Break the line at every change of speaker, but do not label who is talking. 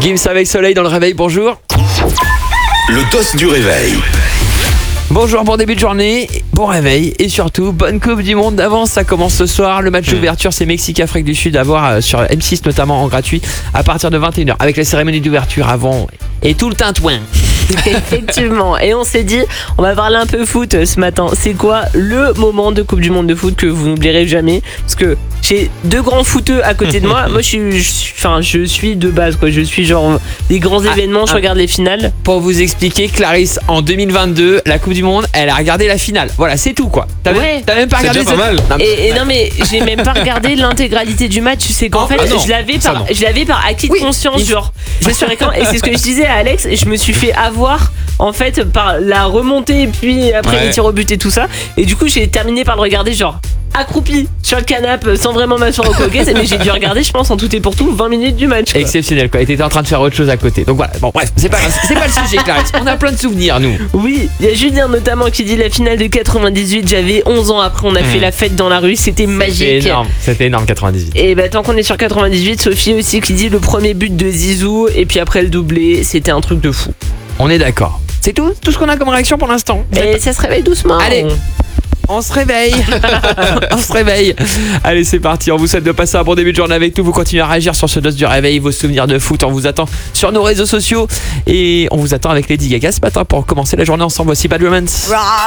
Gims avec Soleil dans le réveil, bonjour.
Le dos du réveil.
Bonjour, bon début de journée, bon réveil et surtout bonne Coupe du Monde d'avance. Ça commence ce soir. Le match d'ouverture, c'est Mexique-Afrique du Sud à voir sur M6 notamment en gratuit à partir de 21h avec la cérémonie d'ouverture avant et tout le tintouin.
Effectivement, et on s'est dit on va parler un peu foot ce matin. C'est quoi le moment de Coupe du Monde de foot que vous n'oublierez jamais? Parce que j'ai deux grands footeux à côté de moi. Moi je suis de base quoi. Je suis genre des grands événements, je regarde les finales.
Pour vous expliquer, Clarisse, en 2022, la Coupe du Monde, elle a regardé la finale. Voilà, c'est tout quoi. T'as même pas regardé
déjà pas mal.
Et non mais j'ai même pas regardé l'intégralité du match. C'est qu'en fait je l'avais par acquis de conscience, genre sur écran. Et c'est ce que je disais à Alex. Et je me suis fait avoir en fait par la remontée et puis après les tirs au but et tout ça. Et du coup j'ai terminé par le regarder genre accroupi sur le canapé sans vraiment m'asseoir au coquet. Mais j'ai dû regarder, je pense, en tout et pour tout 20 minutes du match quoi.
Exceptionnel quoi. Et t'étais en train de faire autre chose à côté. Donc voilà, bon bref, c'est pas le sujet, Clarisse. On a plein de souvenirs nous.
Oui, il y a Julien notamment qui dit la finale de 98, j'avais 11 ans, après on a fait la fête dans la rue, c'était magique.
C'était énorme 98.
Et bah tant qu'on est sur 98, Sophie aussi qui dit le premier but de Zizou et puis après le doublé, c'était un truc de fou.
On est d'accord. C'est tout ce qu'on a comme réaction pour l'instant.
Et ça se réveille doucement.
Allez, on se réveille. On se réveille. Allez, c'est parti. On vous souhaite de passer un bon début de journée avec nous. Vous continuez à réagir sur ce dos du réveil, vos souvenirs de foot. On vous attend sur nos réseaux sociaux et on vous attend avec Lady Gaga ce matin pour commencer la journée ensemble. Voici Bad Romance.